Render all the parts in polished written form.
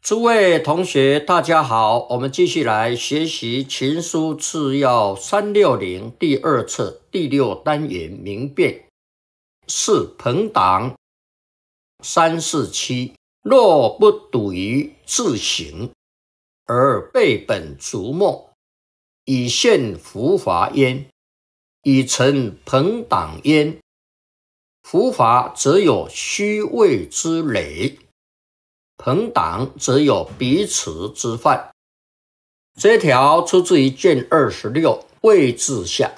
诸位同学，大家好，我们继续来学习《秦书次要360》第2册第6单元明辨。是朋党347，若不笃于自省，而背本逐末，以现伏法焉，以成朋党焉。伏法则有虚伪之累，朋党则有彼此之犯。这条出自于卷26位字下。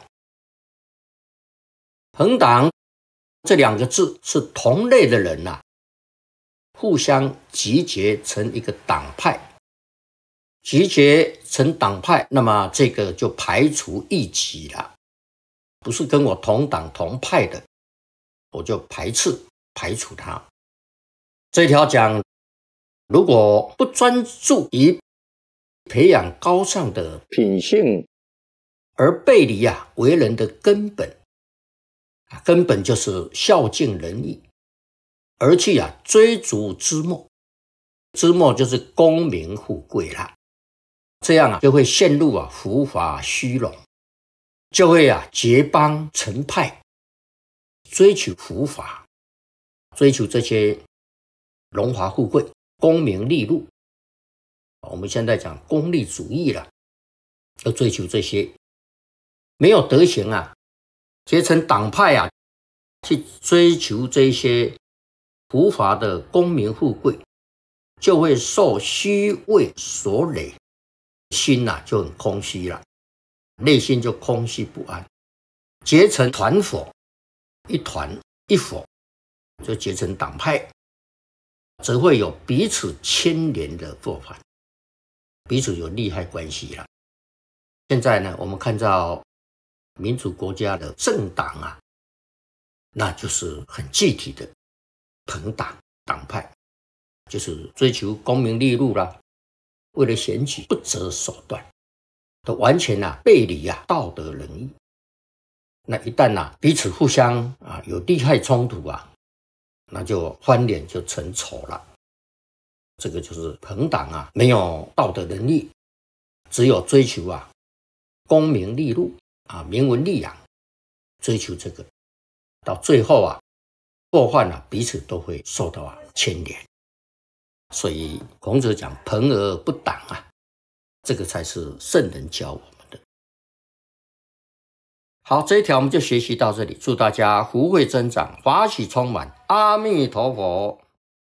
朋党这2个字是同类的人互相集结成一个党派，集结成党派，那么这个就排除异己了，不是跟我同党同派的，我就排除他。这条讲，如果不专注于培养高尚的品性，而背离为人的根本，根本就是孝敬仁义，而去追逐之末，之末就是功名富贵啦。这样就会陷入伏法虚荣，就会结帮成派，追求伏法，追求这些荣华富贵、功名利禄。我们现在讲功利主义了，要追求这些，没有德行结成党派去追求这些伏法的功名富贵，就会受虚伪所累，心就很空虚了，内心就空虚不安，结成团伙，一团一伙，就结成党派，则会有彼此牵连的做法，彼此有利害关系了。现在呢，我们看到民主国家的政党那就是很具体的朋党党派，就是追求功名利禄啦，为了选举不择手段，都完全背离道德仁义。那一旦彼此互相有利害冲突那就翻脸就成仇了。这个就是朋党没有道德仁义，只有追求功名利禄名闻利养，追求这个，到最后过患彼此都会受到牵连。所以孔子讲朋而不党这个才是圣人教我们的。好，这一条我们就学习到这里，祝大家福慧增长，法喜充满，阿弥陀佛。